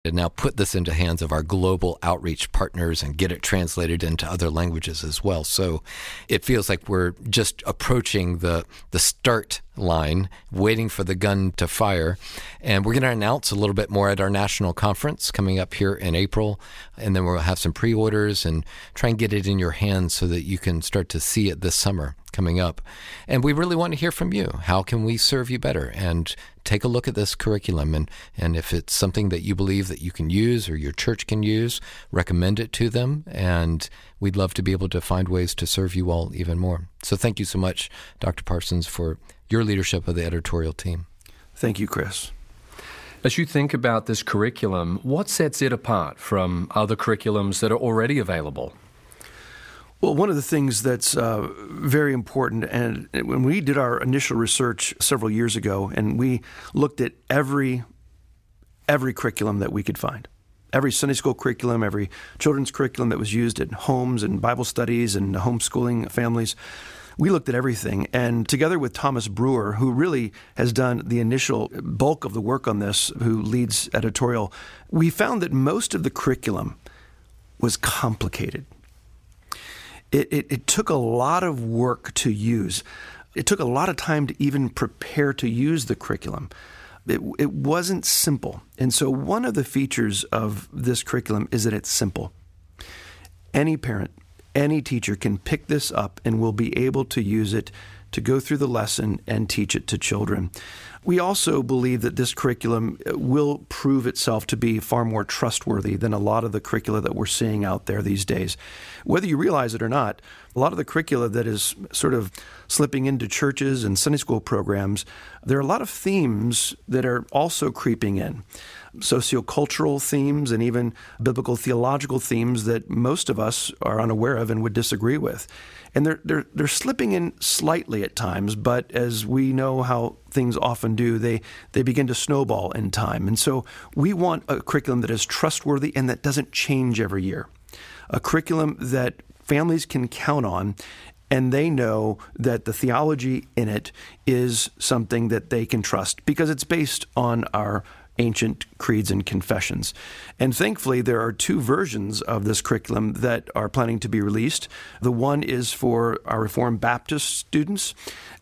and now put this into hands of our global outreach partners and get it translated into other languages as well. So it feels like we're just approaching the start line, waiting for the gun to fire. And we're going to announce a little bit more at our national conference coming up here in April. And then we'll have some pre-orders and try and get it in your hands so that you can start to see it this summer coming up. And we really want to hear from you. How can we serve you better? And take a look at this curriculum. And if it's something that you believe that you can use or your church can use, recommend it to them. And we'd love to be able to find ways to serve you all even more. So thank you so much, Dr. Parsons, for your leadership of the editorial team. Thank you, Chris. As you think about this curriculum, what sets it apart from other curriculums that are already available? Well, one of the things that's very important, and when we did our initial research several years ago, and we looked at every curriculum that we could find, every Sunday school curriculum, every children's curriculum that was used at homes and Bible studies and homeschooling families, we looked at everything. And together with Thomas Brewer, who really has done the initial bulk of the work on this, who leads editorial, we found that most of the curriculum was complicated. It took a lot of work to use. It took a lot of time to even prepare to use the curriculum. It wasn't simple. And so one of the features of this curriculum is that it's simple. Any parent, any teacher can pick this up and will be able to use it to go through the lesson and teach it to children. We also believe that this curriculum will prove itself to be far more trustworthy than a lot of the curricula that we're seeing out there these days. Whether you realize it or not, a lot of the curricula that is sort of slipping into churches and Sunday school programs, there are a lot of themes that are also creeping in. Sociocultural themes and even biblical theological themes that most of us are unaware of and would disagree with. And they're slipping in slightly at times, but as we know how things often do, they begin to snowball in time. And so we want a curriculum that is trustworthy and that doesn't change every year. A curriculum that families can count on, and they know that the theology in it is something that they can trust because it's based on our ancient creeds and confessions. And thankfully, there are two versions of this curriculum that are planning to be released. The one is for our Reformed Baptist students,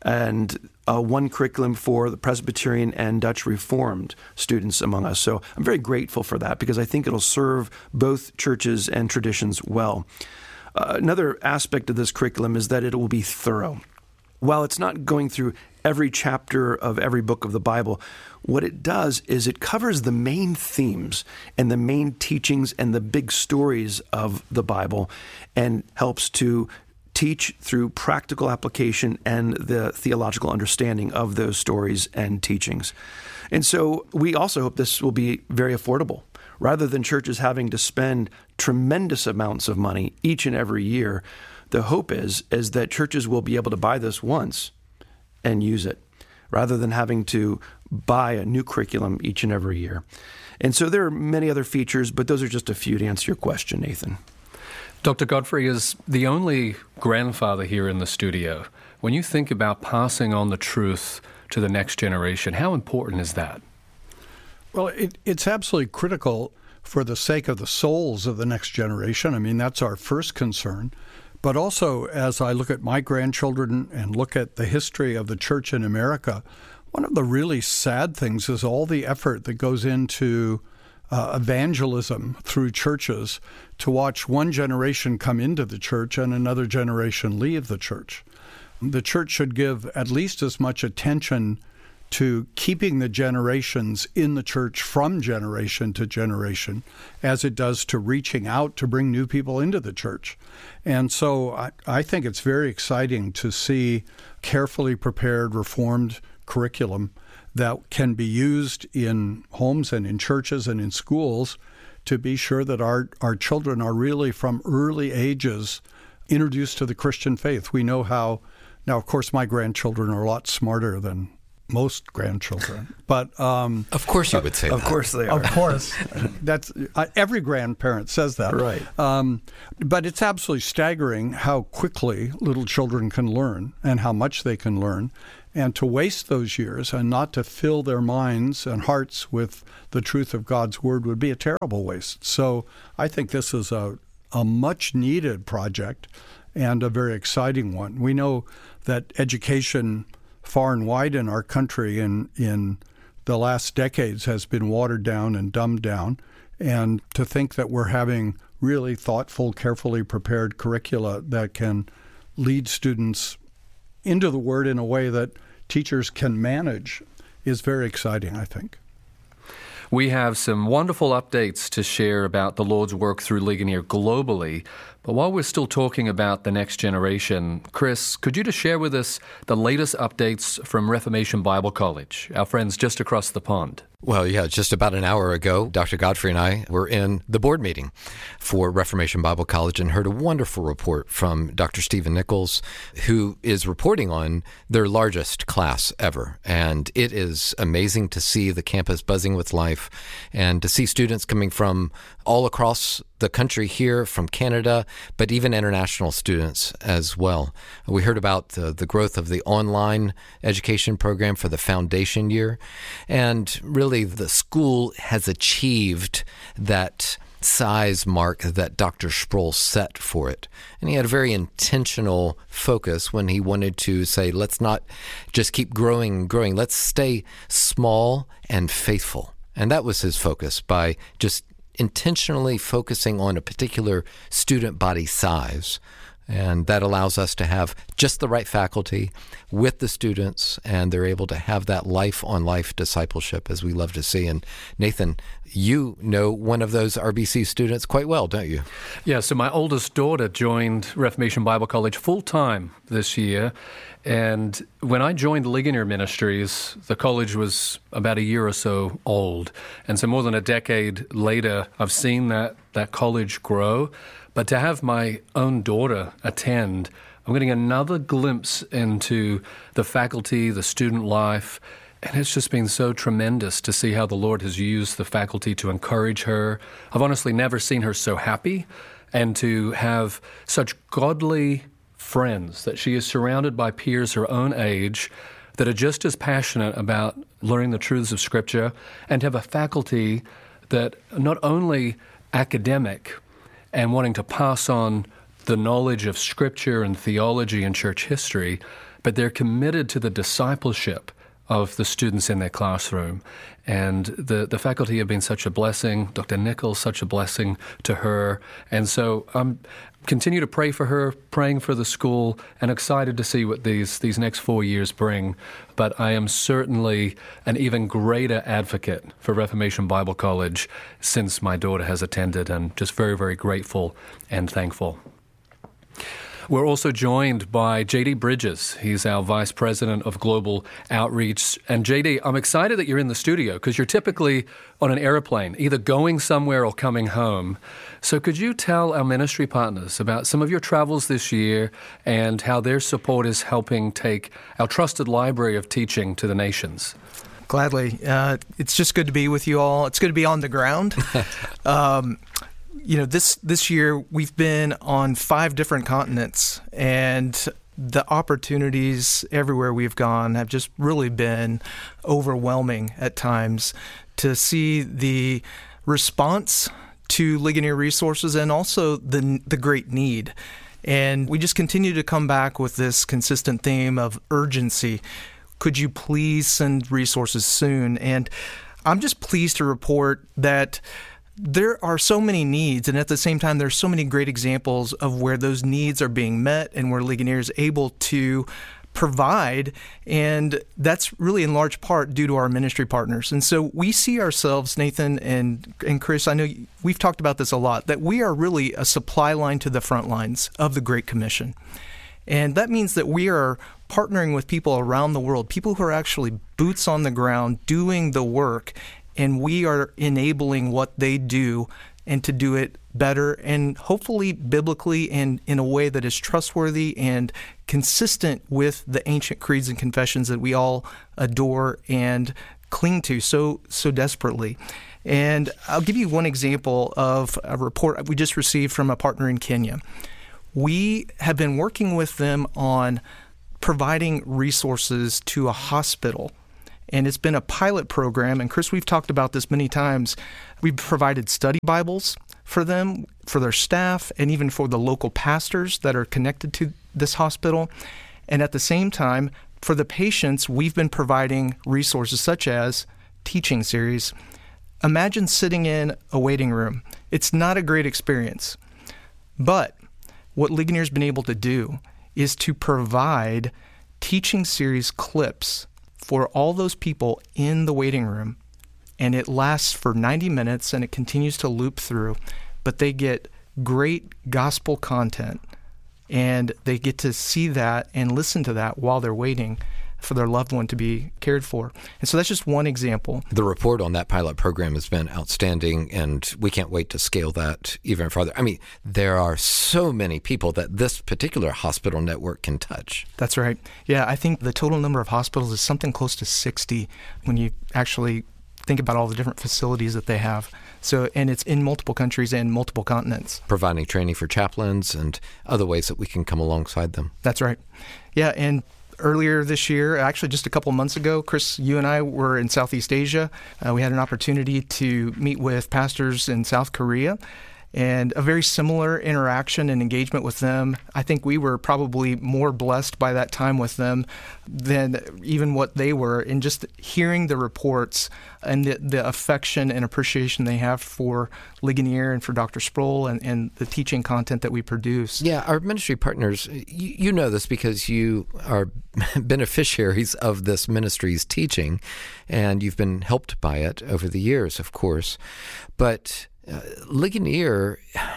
and one curriculum for the Presbyterian and Dutch Reformed students among us. So I'm very grateful for that because I think it'll serve both churches and traditions well. Another aspect of this curriculum is that it will be thorough. While it's not going through every chapter of every book of the Bible, what it does is it covers the main themes and the main teachings and the big stories of the Bible and helps to teach through practical application and the theological understanding of those stories and teachings. And so we also hope this will be very affordable. Rather than churches having to spend tremendous amounts of money each and every year, the hope is that churches will be able to buy this once and use it, rather than having to buy a new curriculum each and every year. And so there are many other features, but those are just a few to answer your question, Nathan. Dr. Godfrey is the only grandfather here in the studio. When you think about passing on the truth to the next generation, how important is that? Well, it's absolutely critical for the sake of the souls of the next generation. I mean, that's our first concern. But also, as I look at my grandchildren and look at the history of the church in America, one of the really sad things is all the effort that goes into evangelism through churches to watch one generation come into the church and another generation leave the church. The church should give at least as much attention to keeping the generations in the church from generation to generation as it does to reaching out to bring new people into the church. And so I think it's very exciting to see carefully prepared Reformed curriculum that can be used in homes and in churches and in schools to be sure that our children are really from early ages introduced to the Christian faith. We know how, now of course my grandchildren are a lot smarter than most grandchildren, but of course you would say of that. Of course they are. Of course, that's every grandparent says that, right? But it's absolutely staggering how quickly little children can learn and how much they can learn. And to waste those years and not to fill their minds and hearts with the truth of God's Word would be a terrible waste. So I think this is a much-needed project and a very exciting one. We know that education far and wide in our country in the last decades has been watered down and dumbed down. And to think that we're having really thoughtful, carefully prepared curricula that can lead students into the Word in a way that teachers can manage is very exciting, I think. We have some wonderful updates to share about the Lord's work through Ligonier globally. But while we're still talking about the next generation, Chris, could you just share with us the latest updates from Reformation Bible College, our friends just across the pond? Well, yeah, just about an hour ago, Dr. Godfrey and I were in the board meeting for Reformation Bible College and heard a wonderful report from Dr. Stephen Nichols, who is reporting on their largest class ever. And it is amazing to see the campus buzzing with life and to see students coming from all across the country here, from Canada, but even international students as well. We heard about the growth of the online education program for the foundation year, and really the school has achieved that size mark that Dr. Sproul set for it. And he had a very intentional focus when he wanted to say, let's not just keep growing, let's stay small and faithful. And that was his focus, by just intentionally focusing on a particular student body size. And that allows us to have just the right faculty with the students, and they're able to have that life-on-life discipleship, as we love to see. And Nathan, you know one of those RBC students quite well, don't you? Yeah, so my oldest daughter joined Reformation Bible College full-time this year. And when I joined Ligonier Ministries, the college was about a year or so old. And so more than a decade later, I've seen that college grow. But to have my own daughter attend, I'm getting another glimpse into the faculty, the student life, and it's just been so tremendous to see how the Lord has used the faculty to encourage her. I've honestly never seen her so happy, and to have such godly friends, that she is surrounded by peers her own age that are just as passionate about learning the truths of Scripture, and to have a faculty that are not only academic and wanting to pass on the knowledge of Scripture and theology and church history, but they're committed to the discipleship of the students in their classroom. And the faculty have been such a blessing. Dr. Nichols, such a blessing to her. And so I'm continue to pray for her, praying for the school, and excited to see what these next 4 years bring. But I am certainly an even greater advocate for Reformation Bible College since my daughter has attended, and just very, very grateful and thankful. We're also joined by J.D. Bridges. He's our Vice President of Global Outreach. And J.D., I'm excited that you're in the studio because you're typically on an airplane, either going somewhere or coming home. So could you tell our ministry partners about some of your travels this year and how their support is helping take our trusted library of teaching to the nations? Gladly. It's just good to be with you all. It's good to be on the ground. This year we've been on 5 different continents, and the opportunities everywhere we've gone have just really been overwhelming at times to see the response to Ligonier Resources and also the great need. And we just continue to come back with this consistent theme of urgency. Could you please send resources soon? And I'm just pleased to report that there are so many needs, and at the same time, there's so many great examples of where those needs are being met and where Ligonier is able to provide, and that's really in large part due to our ministry partners. And so we see ourselves, Nathan and Chris, I know we've talked about this a lot, that we are really a supply line to the front lines of the Great Commission. And that means that we are partnering with people around the world, people who are actually boots on the ground doing the work, and we are enabling what they do and to do it better and hopefully biblically and in a way that is trustworthy and consistent with the ancient creeds and confessions that we all adore and cling to so desperately. And I'll give you one example of a report we just received from a partner in Kenya. We have been working with them on providing resources to a hospital. And it's been a pilot program. And Chris, we've talked about this many times. We've provided study Bibles for them, for their staff, and even for the local pastors that are connected to this hospital. And at the same time, for the patients, we've been providing resources such as teaching series. Imagine sitting in a waiting room. It's not a great experience. But what Ligonier's been able to do is to provide teaching series clips for all those people in the waiting room, and it lasts for 90 minutes and it continues to loop through, but they get great gospel content and they get to see that and listen to that while they're waiting for their loved one to be cared for. And so that's just one example. The report on that pilot program has been outstanding, and we can't wait to scale that even further. I mean, there are so many people that this particular hospital network can touch. That's right. Yeah, I think the total number of hospitals is something close to 60 when you actually think about all the different facilities that they have. So, and it's in multiple countries and multiple continents. Providing training for chaplains and other ways that we can come alongside them. That's right. Yeah, and earlier this year, actually just a couple months ago, Chris, you and I were in Southeast Asia. We had an opportunity to meet with pastors in South Korea, and a very similar interaction and engagement with them. I think we were probably more blessed by that time with them than even what they were, in just hearing the reports and the affection and appreciation they have for Ligonier and for Dr. Sproul and the teaching content that we produce. Yeah, our ministry partners, you know this because you are beneficiaries of this ministry's teaching, and you've been helped by it over the years, of course. But Ligonier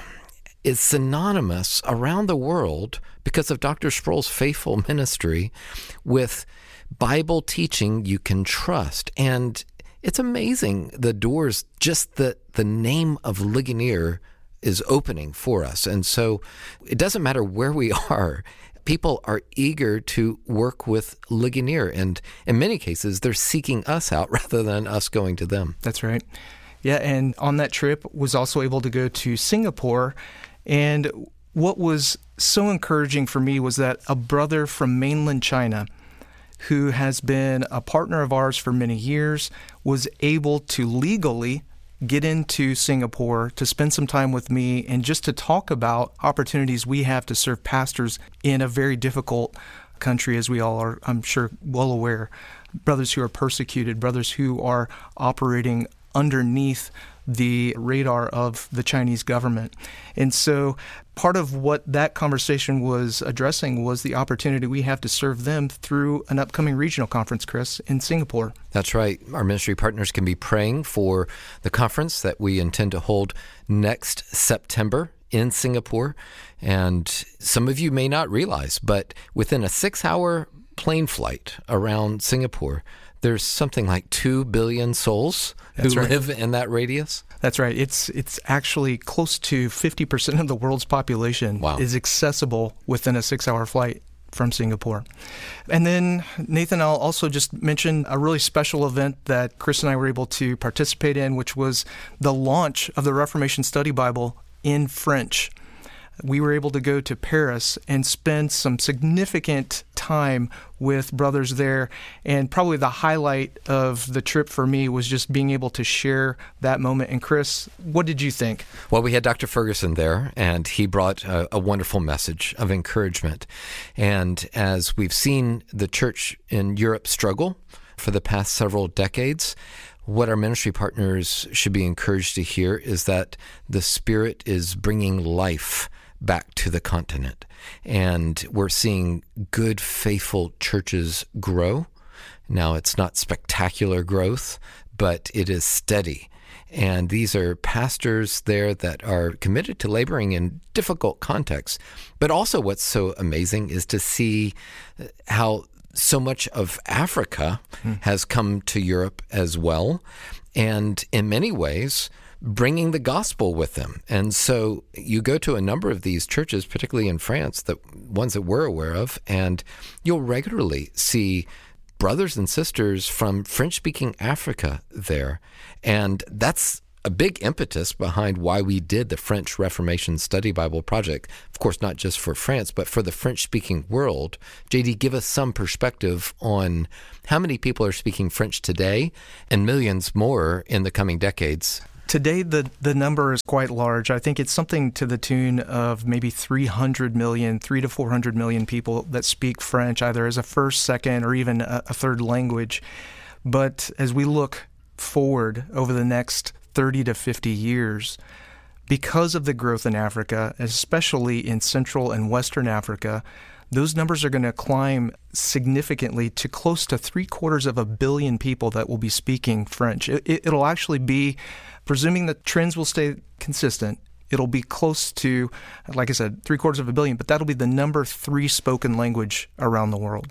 is synonymous around the world because of Dr. Sproul's faithful ministry with Bible teaching you can trust. And it's amazing the doors just the name of Ligonier is opening for us. And so it doesn't matter where we are. People are eager to work with Ligonier, and in many cases, they're seeking us out rather than us going to them. That's right. Yeah, and on that trip was also able to go to Singapore. And what was so encouraging for me was that a brother from mainland China, who has been a partner of ours for many years, was able to legally get into Singapore to spend some time with me and just to talk about opportunities we have to serve pastors in a very difficult country, as we all are, I'm sure, well aware. Brothers who are persecuted, brothers who are operating underneath the radar of the Chinese government. And so part of what that conversation was addressing was the opportunity we have to serve them through an upcoming regional conference, Chris, in Singapore. That's right. Our ministry partners can be praying for the conference that we intend to hold next September in Singapore. And some of you may not realize, but within a 6-hour plane flight around Singapore, there's something like 2 billion souls who live in that radius. That's right. It's actually close to 50% of the world's population is accessible within a 6-hour flight from Singapore. And then, Nathan, I'll also just mention a really special event that Chris and I were able to participate in, which was the launch of the Reformation Study Bible in French. We were able to go to Paris and spend some significant time with brothers there. And probably the highlight of the trip for me was just being able to share that moment. And Chris, what did you think? Well, we had Dr. Ferguson there, and he brought a wonderful message of encouragement. And as we've seen the church in Europe struggle for the past several decades, what our ministry partners should be encouraged to hear is that the Spirit is bringing life back to the continent. And we're seeing good, faithful churches grow. Now, it's not spectacular growth, but it is steady. And these are pastors there that are committed to laboring in difficult contexts. But also what's so amazing is to see how so much of Africa has come to Europe as well. And in many ways, bringing the gospel with them. And so you go to a number of these churches, particularly in France, the ones that we're aware of, and you'll regularly see brothers and sisters from French-speaking Africa there. And that's a big impetus behind why we did the French Reformation Study Bible Project. Of course, not just for France, but for the French-speaking world. JD, give us some perspective on how many people are speaking French today and millions more in the coming decades. Today, the number is quite large. I think it's something to the tune of maybe 300 to 400 million people that speak French, either as a first, second, or even a third language. But as we look forward over the next 30 to 50 years, because of the growth in Africa, especially in Central and Western Africa, those numbers are going to climb significantly to close to 750 million people that will be speaking French. It'll actually be, presuming that trends will stay consistent, it'll be close to, like I said, 750 million, but that'll be the number 3 spoken language around the world.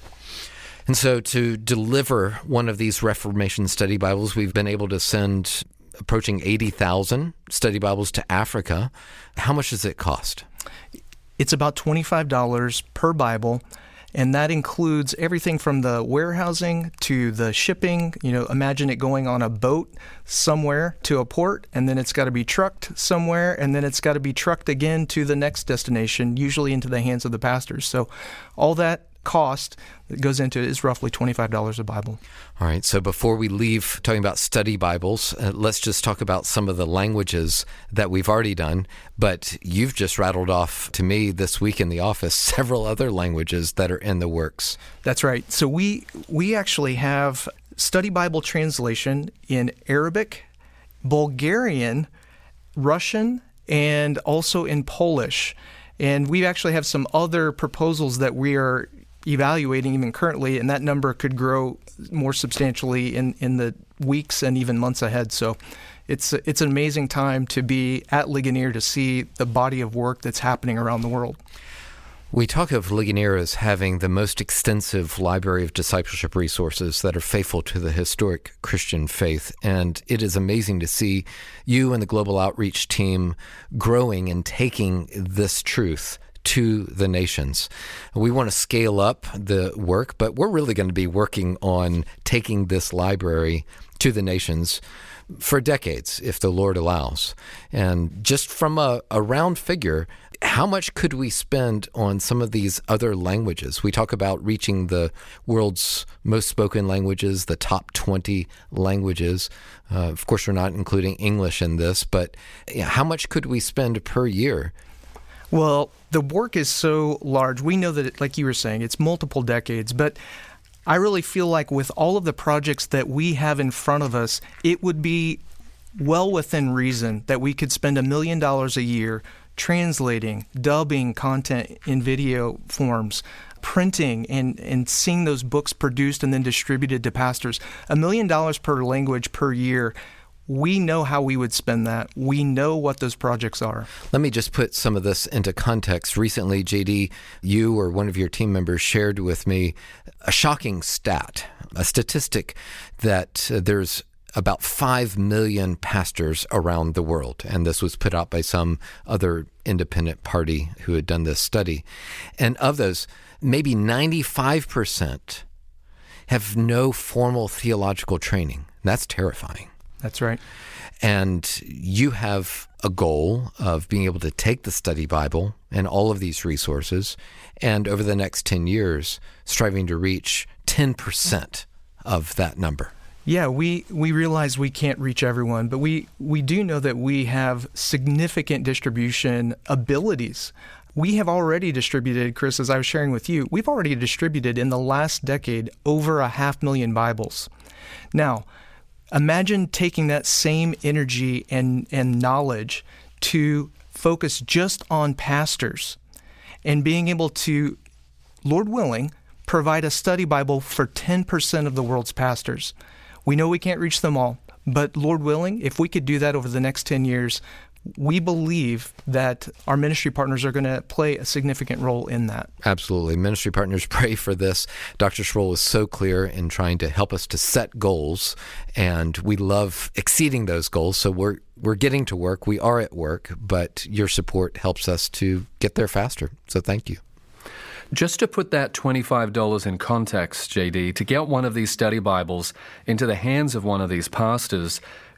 And so to deliver one of these Reformation Study Bibles, we've been able to send approaching 80,000 study Bibles to Africa. How much does it cost? It's about $25 per Bible, and that includes everything from the warehousing to the shipping. Imagine it going on a boat somewhere to a port, and then it's got to be trucked somewhere, and then it's got to be trucked again to the next destination, usually into the hands of the pastors. So all that cost that goes into it is roughly $25 a Bible. All right, so before we leave talking about study Bibles, let's just talk about some of the languages that we've already done. But you've just rattled off to me this week in the office several other languages that are in the works. That's right. So we actually have study Bible translation in Arabic, Bulgarian, Russian, and also in Polish. And we actually have some other proposals that we are evaluating even currently, and that number could grow more substantially in the weeks and even months ahead. So it's an amazing time to be at Ligonier to see the body of work that's happening around the world. We talk of Ligonier as having the most extensive library of discipleship resources that are faithful to the historic Christian faith, and it is amazing to see you and the Global Outreach team growing and taking this truth to the nations. We want to scale up the work, but we're really going to be working on taking this library to the nations for decades, if the Lord allows. And just from a round figure, how much could we spend on some of these other languages? We talk about reaching the world's most spoken languages, the top 20 languages. Of course, we're not including English in this, but how much could we spend per year? Well, the work is so large. We know that, like you were saying, it's multiple decades, but I really feel like with all of the projects that we have in front of us, it would be well within reason that we could spend $1 million a year translating, dubbing content in video forms, printing and seeing those books produced and then distributed to pastors. $1 million per language per year. We know how we would spend that. We know what those projects are. Let me just put some of this into context. Recently, JD, you or one of your team members shared with me a shocking stat, a statistic that there's about 5 million pastors around the world. And this was put out by some other independent party who had done this study. And of those, maybe 95% have no formal theological training. That's terrifying. That's right. And you have a goal of being able to take the study Bible and all of these resources, and over the next 10 years, striving to reach 10% of that number. Yeah, we realize we can't reach everyone, but we do know that we have significant distribution abilities. We have already distributed, Chris, as I was sharing with you, we've already distributed in the last decade over 500,000 Bibles. Now, imagine taking that same energy and knowledge to focus just on pastors and being able to, Lord willing, provide a study Bible for 10% of the world's pastors. We know we can't reach them all, but Lord willing, if we could do that over the next 10 years, we believe that our ministry partners are going to play a significant role in that. Absolutely. Ministry partners pray for this. Dr. Sproul is so clear in trying to help us to set goals, and we love exceeding those goals. So we're getting to work. We are at work, but your support helps us to get there faster. So thank you. Just to put that $25 in context, JD, to get one of these study Bibles into the hands of one of these pastors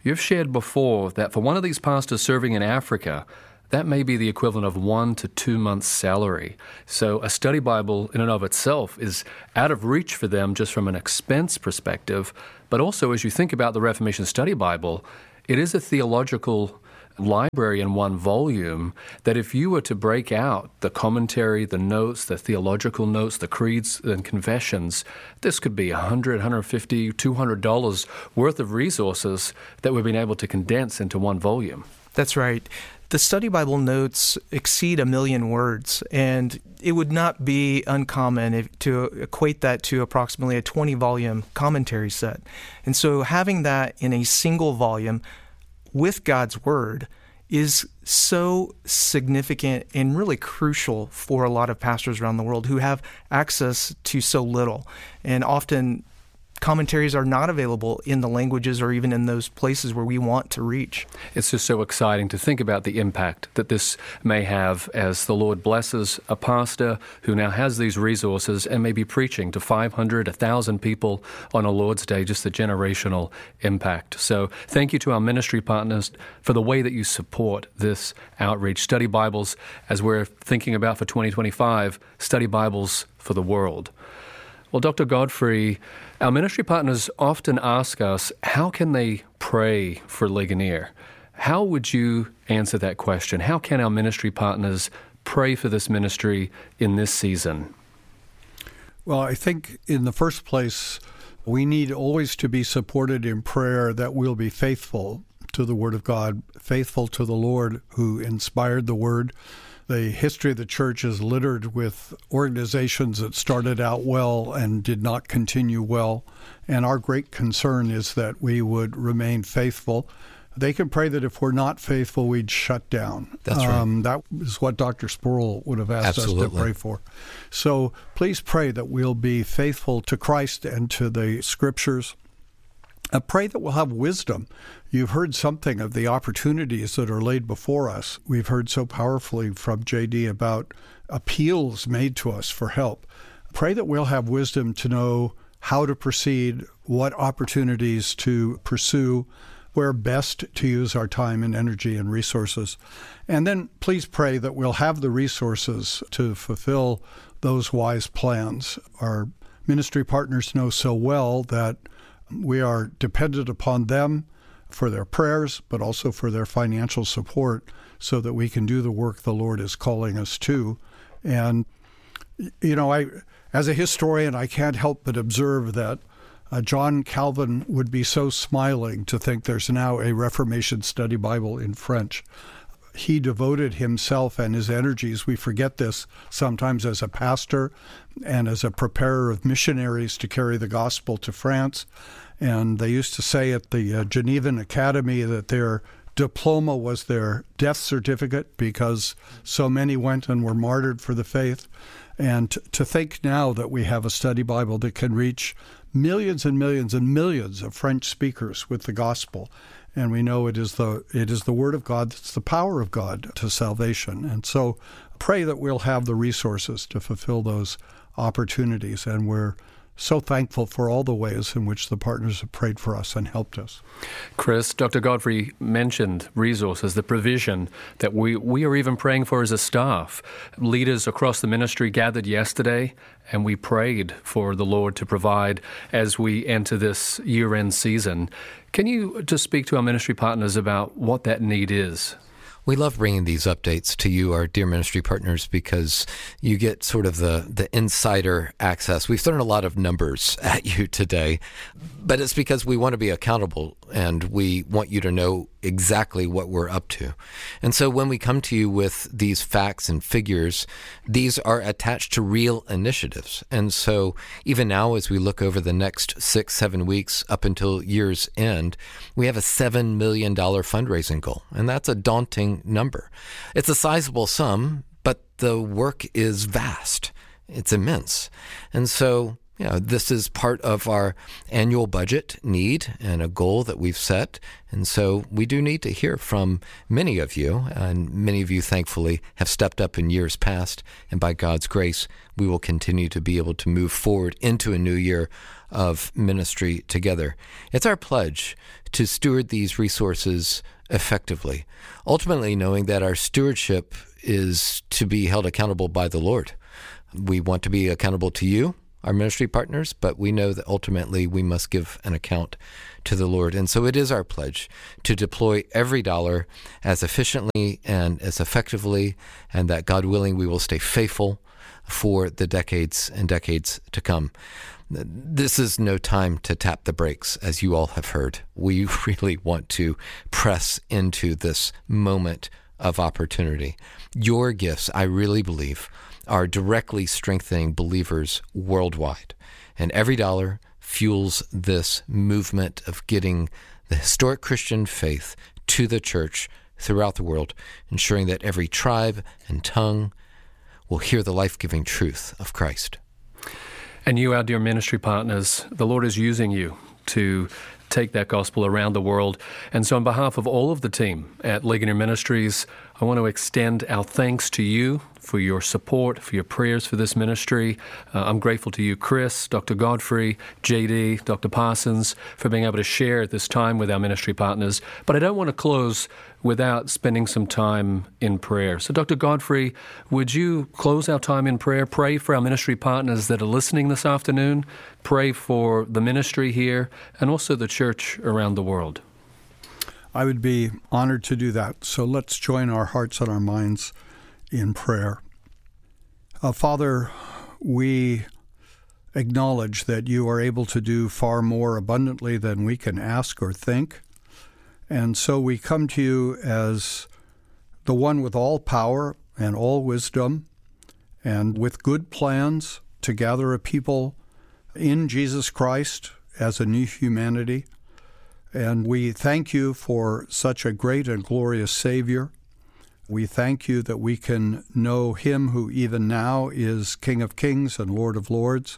You've shared before that for one of these pastors serving in Africa, that may be the equivalent of 1 to 2 months' salary. So a study Bible in and of itself is out of reach for them just from an expense perspective. But also, as you think about the Reformation Study Bible, it is a theological library in one volume that if you were to break out the commentary, the notes, the theological notes, the creeds and confessions, this could be $100, $150, $200 worth of resources that we've been able to condense into one volume. That's right. The study Bible notes exceed 1 million words, and it would not be uncommon to equate that to approximately a 20-volume commentary set. And so having that in a single volume with God's Word is so significant and really crucial for a lot of pastors around the world who have access to so little. And often commentaries are not available in the languages or even in those places where we want to reach. It's just so exciting to think about the impact that this may have as the Lord blesses a pastor who now has these resources and may be preaching to 500, 1,000 people on a Lord's Day, just the generational impact. So thank you to our ministry partners for the way that you support this outreach. Study Bibles, as we're thinking about for 2025, Study Bibles for the world. Well, Dr. Godfrey, our ministry partners often ask us, how can they pray for Ligonier? How would you answer that question? How can our ministry partners pray for this ministry in this season? Well, I think in the first place, we need always to be supported in prayer that we'll be faithful to the Word of God, faithful to the Lord who inspired the Word. The history of the church is littered with organizations that started out well and did not continue well. And our great concern is that we would remain faithful. They can pray that if we're not faithful, we'd shut down. That's right. That is what Dr. Sproul would have asked us to pray for. So please pray that we'll be faithful to Christ and to the Scriptures. Pray that we'll have wisdom. You've heard something of the opportunities that are laid before us. We've heard so powerfully from J.D. about appeals made to us for help. Pray that we'll have wisdom to know how to proceed, what opportunities to pursue, where best to use our time and energy and resources. And then please pray that we'll have the resources to fulfill those wise plans. Our ministry partners know so well that we are dependent upon them for their prayers, but also for their financial support so that we can do the work the Lord is calling us to. And, you know, as a historian, I can't help but observe that John Calvin would be so smiling to think there's now a Reformation Study Bible in French. He devoted himself and his energies, we forget this sometimes, as a pastor and as a preparer of missionaries to carry the gospel to France. And they used to say at the Genevan Academy that their diploma was their death certificate because so many went and were martyred for the faith. And to think now that we have a study Bible that can reach millions and millions and millions of French speakers with the gospel. And we know it is the Word of God that's the power of God to salvation. And so pray that we'll have the resources to fulfill those opportunities. And we're so thankful for all the ways in which the partners have prayed for us and helped us. Chris, Dr. Godfrey mentioned resources, the provision that we are even praying for as a staff. Leaders across the ministry gathered yesterday, and we prayed for the Lord to provide as we enter this year-end season. Can you just speak to our ministry partners about what that need is? We love bringing these updates to you, our dear ministry partners, because you get sort of the insider access. We've thrown a lot of numbers at you today, but it's because we want to be accountable and we want you to know exactly what we're up to. And so when we come to you with these facts and figures, these are attached to real initiatives. And so even now, as we look over the next 6-7 weeks up until year's end, we have a $7 million fundraising goal. And that's a daunting number. It's a sizable sum, but the work is vast. It's immense. And so This is part of our annual budget need and a goal that we've set. And so we do need to hear from many of you. And many of you, thankfully, have stepped up in years past. And by God's grace, we will continue to be able to move forward into a new year of ministry together. It's our pledge to steward these resources effectively, ultimately knowing that our stewardship is to be held accountable by the Lord. We want to be accountable to you, our ministry partners, but we know that ultimately we must give an account to the Lord. And so it is our pledge to deploy every dollar as efficiently and as effectively, and that, God willing, we will stay faithful for the decades and decades to come. This is no time to tap the brakes, as you all have heard. We really want to press into this moment of opportunity. Your gifts, I really believe, are directly strengthening believers worldwide. And every dollar fuels this movement of getting the historic Christian faith to the church throughout the world, ensuring that every tribe and tongue will hear the life-giving truth of Christ. And you, our dear ministry partners, the Lord is using you to take that gospel around the world. And so on behalf of all of the team at Ligonier Ministries, I want to extend our thanks to you for your support, for your prayers for this ministry. I'm grateful to you, Chris, Dr. Godfrey, JD, Dr. Parsons, for being able to share at this time with our ministry partners. But I don't want to close without spending some time in prayer. So, Dr. Godfrey, would you close our time in prayer? Pray for our ministry partners that are listening this afternoon. Pray for the ministry here and also the church around the world. I would be honored to do that. So let's join our hearts and our minds in prayer. Father, we acknowledge that you are able to do far more abundantly than we can ask or think. And so we come to you as the one with all power and all wisdom and with good plans to gather a people in Jesus Christ as a new humanity. And we thank you for such a great and glorious Savior. We thank you that we can know him who even now is King of Kings and Lord of Lords.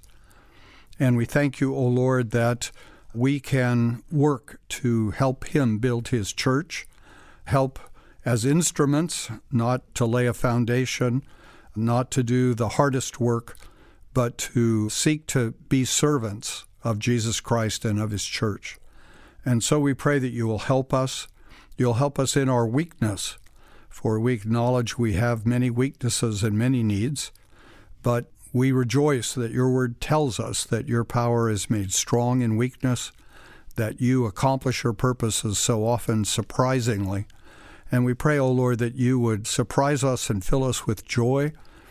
And we thank you, O Lord, that we can work to help him build his church, help as instruments, not to lay a foundation, not to do the hardest work, but to seek to be servants of Jesus Christ and of his church. And so we pray that you will help us. You'll help us in our weakness, for we acknowledge we have many weaknesses and many needs, but we rejoice that your word tells us that your power is made strong in weakness, that you accomplish your purposes so often surprisingly. And we pray, O Lord, that you would surprise us and fill us with joy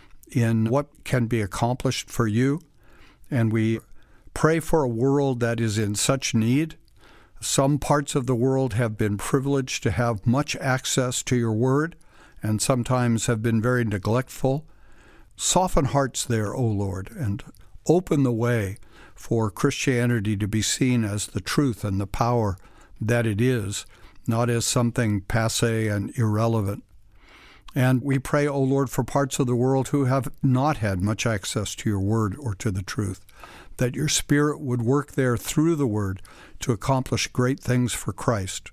in what can be accomplished for you. And we pray for a world that is in such need. Some parts of the world have been privileged to have much access to your word and sometimes have been very neglectful. Soften hearts there, O Lord, and open the way for Christianity to be seen as the truth and the power that it is, not as something passé and irrelevant. And we pray, O Lord, for parts of the world who have not had much access to your word or to the truth, that your Spirit would work there through the word to accomplish great things for Christ.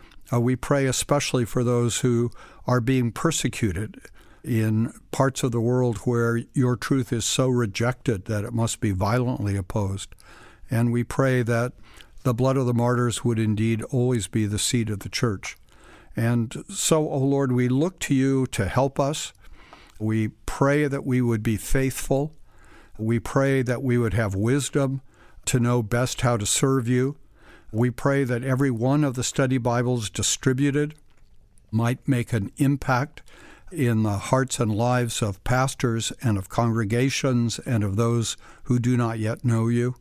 We pray especially for those who are being persecuted in parts of the world where your truth is so rejected that it must be violently opposed. And we pray that the blood of the martyrs would indeed always be the seed of the church. And so, O Lord, we look to you to help us. We pray that we would be faithful. We pray that we would have wisdom to know best how to serve you. We pray that every one of the study Bibles distributed might make an impact in the hearts and lives of pastors and of congregations and of those who do not yet know you.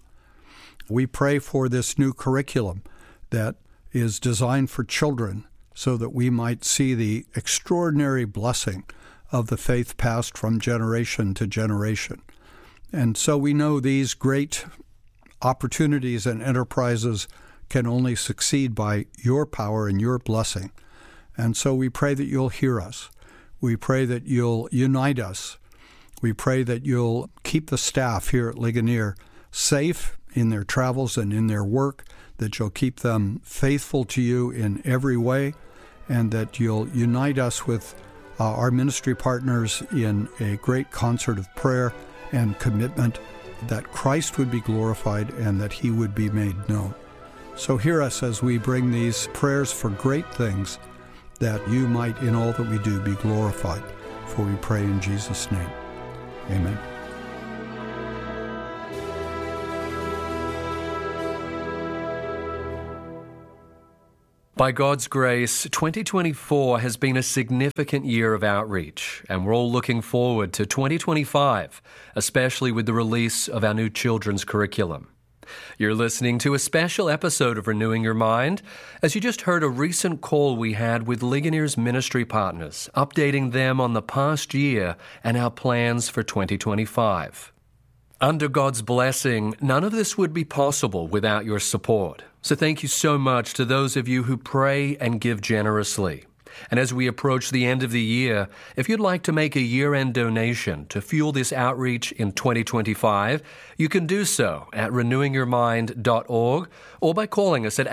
We pray for this new curriculum that is designed for children so that we might see the extraordinary blessing of the faith passed from generation to generation. And so we know these great opportunities and enterprises can only succeed by your power and your blessing. And so we pray that you'll hear us. We pray that you'll unite us. We pray that you'll keep the staff here at Ligonier safe in their travels and in their work, that you'll keep them faithful to you in every way, and that you'll unite us with our ministry partners in a great concert of prayer and commitment, that Christ would be glorified and that he would be made known. So hear us as we bring these prayers for great things, that you might in all that we do be glorified. For we pray in Jesus' name. Amen. By God's grace, 2024 has been a significant year of outreach, and we're all looking forward to 2025, especially with the release of our new children's curriculum. You're listening to a special episode of Renewing Your Mind, as you just heard a recent call we had with Ligonier's ministry partners, updating them on the past year and our plans for 2025. Under God's blessing, none of this would be possible without your support. So thank you so much to those of you who pray and give generously. And as we approach the end of the year, if you'd like to make a year-end donation to fuel this outreach in 2025, you can do so at renewingyourmind.org or by calling us at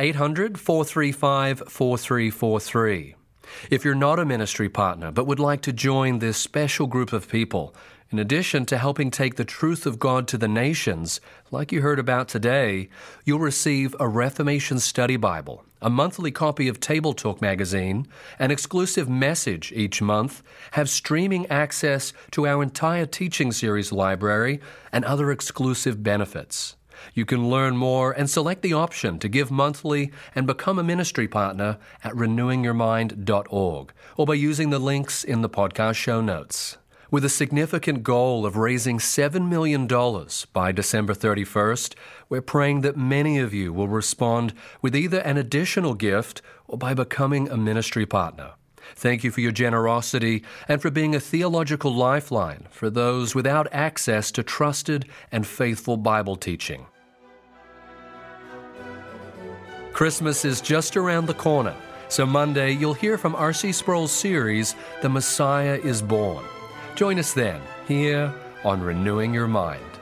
800-435-4343. If you're not a ministry partner but would like to join this special group of people, in addition to helping take the truth of God to the nations, like you heard about today, you'll receive a Reformation Study Bible, a monthly copy of Table Talk magazine, an exclusive message each month, have streaming access to our entire teaching series library, and other exclusive benefits. You can learn more and select the option to give monthly and become a ministry partner at renewingyourmind.org or by using the links in the podcast show notes. With a significant goal of raising $7 million by December 31st, we're praying that many of you will respond with either an additional gift or by becoming a ministry partner. Thank you for your generosity and for being a theological lifeline for those without access to trusted and faithful Bible teaching. Christmas is just around the corner, so Monday you'll hear from R.C. Sproul's series, The Messiah is Born. Join us then, here on Renewing Your Mind.